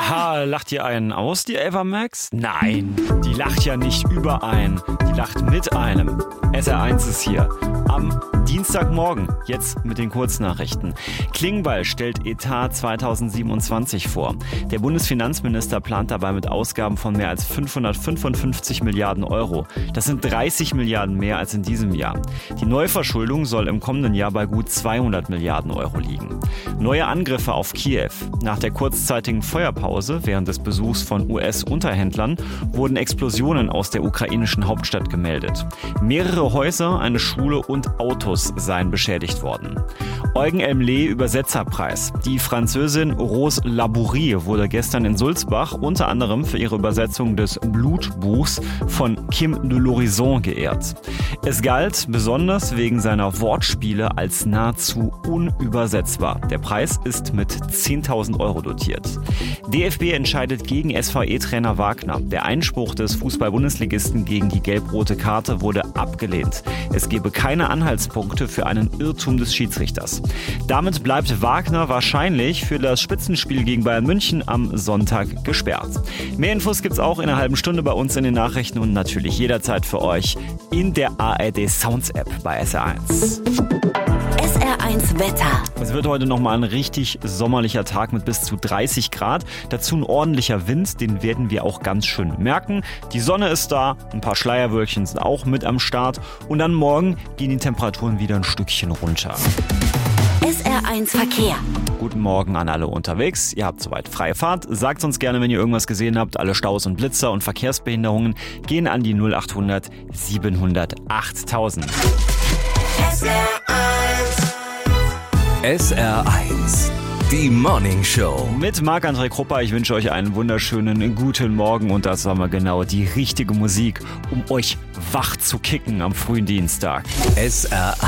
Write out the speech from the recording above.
Ha, lacht ihr einen aus, die Evermax? Nein, die lacht ja nicht über einen, die lacht mit einem. SR1 ist hier. Am Dienstagmorgen, jetzt mit den Kurznachrichten. Klingbeil stellt Etat 2027 vor. Der Bundesfinanzminister plant dabei mit Ausgaben von mehr als 555 Milliarden Euro. Das sind 30 Milliarden mehr als in diesem Jahr. Die Neuverschuldung soll im kommenden Jahr bei gut 200 Milliarden Euro liegen. Neue Angriffe auf Kiew. Nach der kurzzeitigen Feuerpause während des Besuchs von US-Unterhändlern wurden Explosionen aus der ukrainischen Hauptstadt gemeldet. Mehrere Häuser, eine Schule und Autos seien beschädigt worden. Eugen Elmle Übersetzerpreis. Die Französin Rose Labourie wurde gestern in Sulzbach unter anderem für ihre Übersetzung des Blutbuchs von Kim de l'Horizon geehrt. Es galt besonders wegen seiner Wortspiele als nahezu unübersetzbar. Der Preis ist mit 10.000 Euro dotiert. DFB entscheidet gegen SVE-Trainer Wagner. Der Einspruch des Fußball-Bundesligisten gegen die gelb-rote Karte wurde abgelehnt. Es gebe keine Anhaltspunkte für einen Irrtum des Schiedsrichters. Damit bleibt Wagner wahrscheinlich für das Spitzenspiel gegen Bayern München am Sonntag gesperrt. Mehr Infos gibt's auch in einer halben Stunde bei uns in den Nachrichten und natürlich jederzeit für euch in der ARD Sounds App bei SR1. SR1 Wetter. Es wird heute nochmal ein richtig sommerlicher Tag mit bis zu 30 Grad. Dazu ein ordentlicher Wind, den werden wir auch ganz schön merken. Die Sonne ist da, ein paar Schleierwölkchen sind auch mit am Start. Und dann morgen gehen die Temperaturen wieder ein Stückchen runter. SR1 Verkehr. Guten Morgen an alle unterwegs. Ihr habt soweit freie Fahrt. Sagt uns gerne, wenn ihr irgendwas gesehen habt. Alle Staus und Blitzer und Verkehrsbehinderungen gehen an die 0800 700 8000. SR1, die Morning Show. Mit Marc-André Krupper, ich wünsche euch einen wunderschönen guten Morgen und das war mal genau die richtige Musik, um euch wach zu kicken am frühen Dienstag. SR1.